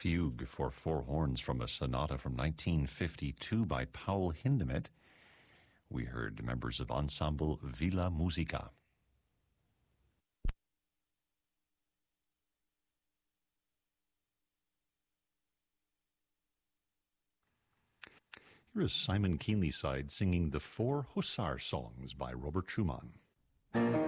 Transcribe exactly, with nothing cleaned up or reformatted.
fugue for four horns from a sonata from nineteen fifty-two by Paul Hindemith. We heard members of Ensemble Villa Musica. Here is Simon Keenlyside singing the Four Hussar Songs by Robert Schumann.